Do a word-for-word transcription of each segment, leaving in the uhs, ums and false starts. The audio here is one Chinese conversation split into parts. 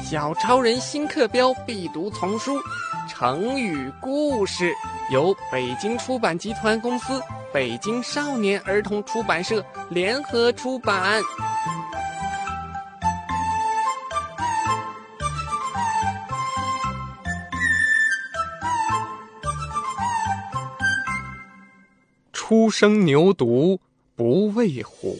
小超人新课标必读丛书，成语故事由北京出版集团公司、北京少年儿童出版社联合出版。初生牛犊不畏虎。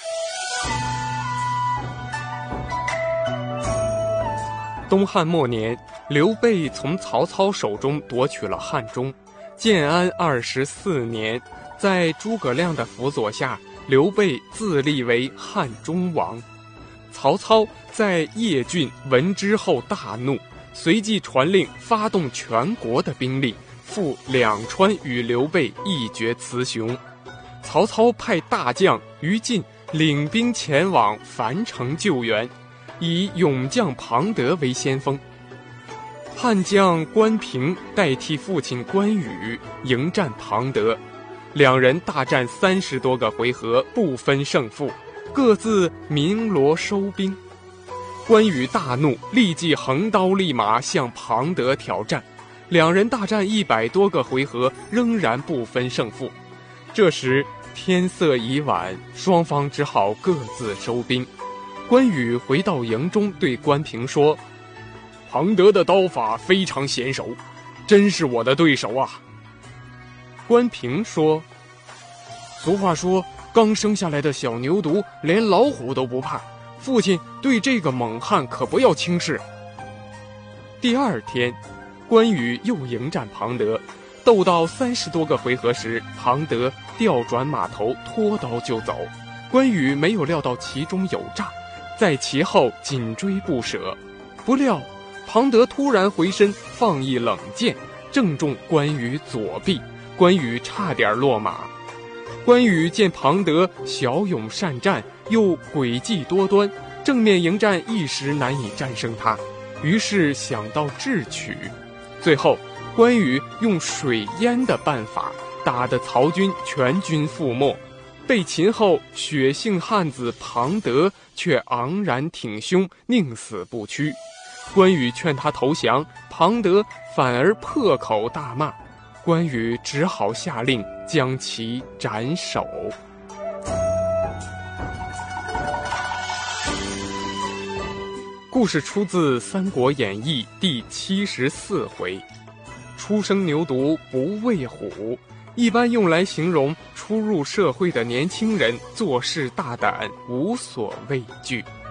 东汉末年，刘备从曹操手中夺取了汉中。建安二十四年，在诸葛亮的辅佐下，刘备自立为汉中王。曹操在邺郡闻之后大怒，随即传令发动全国的兵力，赴两川与刘备一决雌雄。曹操派大将于禁领兵前往樊城救援，以勇将庞德为先锋。汉将关平代替父亲关羽迎战庞德，两人大战三十多个回合，不分胜负，各自鸣锣收兵。关羽大怒，立即横刀立马向庞德挑战，两人大战一百多个回合，仍然不分胜负。这时天色已晚，双方只好各自收兵。关羽回到营中，对关平说：“庞德的刀法非常娴熟，真是我的对手啊。”关平说：“俗话说，刚生下来的小牛犊连老虎都不怕，父亲对这个猛汉可不要轻视。”第二天，关羽又迎战庞德，斗到三十多个回合时，庞德调转马头，脱刀就走。关羽没有料到其中有诈，在其后紧追不舍。不料庞德突然回身放一冷箭，正中关羽左臂，关羽差点落马。关羽见庞德骁勇善战，又诡计多端，正面迎战一时难以战胜他，于是想到智取。最后关羽用水淹的办法，打得曹军全军覆没。被擒后，血性汉子庞德却昂然挺胸，宁死不屈。关羽劝他投降，庞德反而破口大骂，关羽只好下令将其斩首。故事出自《三国演义》第七十四回。初生牛犊不畏虎，一般用来形容初入社会的年轻人做事大胆，无所畏惧。